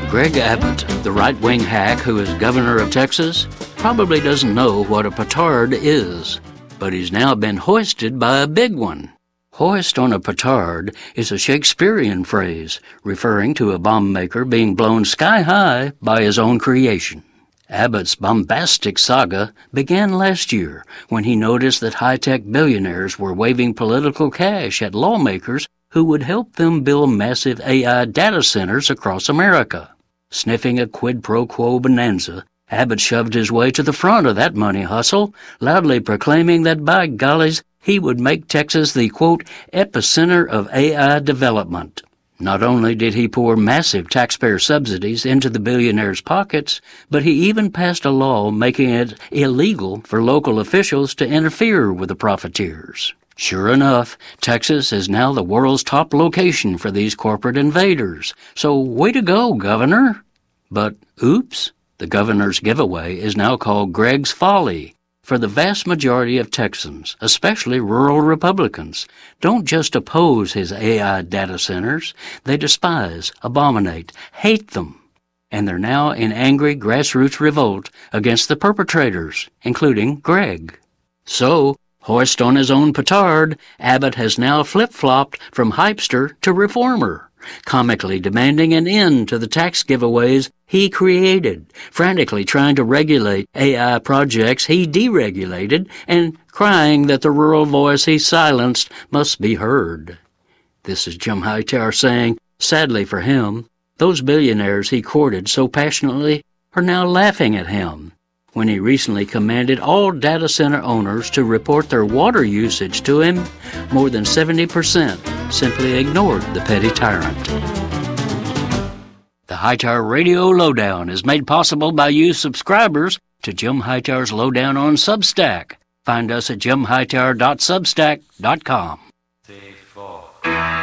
Greg Abbott, the right-wing hack who is governor of Texas, probably doesn't know what a petard is, but he's now been hoisted by a big one. Hoist on a petard is a Shakespearean phrase referring to a bomb maker being blown sky high by his own creation. Abbott's bombastic saga began last year when he noticed that high-tech billionaires were waving political cash at lawmakers who would help them build massive AI data centers across America. Sniffing a quid pro quo bonanza, Abbott shoved his way to the front of that money hustle, loudly proclaiming that by gollies, he would make Texas the, quote, epicenter of AI development. Not only did he pour massive taxpayer subsidies into the billionaires' pockets, but he even passed a law making it illegal for local officials to interfere with the profiteers. Sure enough, Texas is now the world's top location for these corporate invaders. So way to go, Governor! But oops, the governor's giveaway is now called Greg's Folly. For the vast majority of Texans, especially rural Republicans, don't just oppose his AI data centers, they despise, abominate, hate them. And they're now in angry grassroots revolt against the perpetrators, including Greg. So, hoist on his own petard, Abbott has now flip-flopped from hypester to reformer, comically demanding an end to the tax giveaways he created, frantically trying to regulate AI projects he deregulated, and crying that the rural voice he silenced must be heard. This is Jim Hightower saying, sadly for him, those billionaires he courted so passionately are now laughing at him, when he recently commanded all data center owners to report their water usage to him. More than 70% simply ignored the petty tyrant. The Hightower Radio Lowdown is made possible by you subscribers to Jim Hightower's Lowdown on Substack. Find us at jimhightower.substack.com. 3, 4.